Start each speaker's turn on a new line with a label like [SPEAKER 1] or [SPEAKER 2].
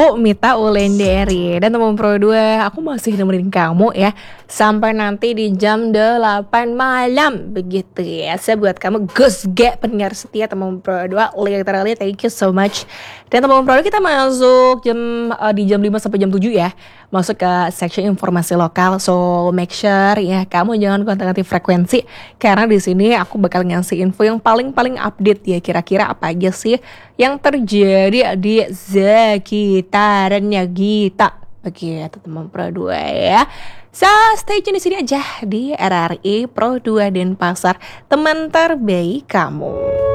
[SPEAKER 1] Mita Wulandari. Dan teman Pro 2, aku masih nemenin kamu ya sampai nanti di jam 8 malam begitu ya. Saya buat kamu Gus G, pendengar setia teman Pro 2. Literally thank you so much. Dan teman Pro 2, kita masuk di jam 5 sampai jam 7 ya. Masuk ke section informasi lokal. So make sure ya kamu jangan kontak-kontak frekuensi, karena di sini aku bakal ngasih info yang paling update ya, kira-kira apa aja sih yang terjadi di sekitarannya kita. Begitu teman Pro 2 ya. So stay tune di sini aja di RRI Pro 2 Denpasar, teman terbaik kamu.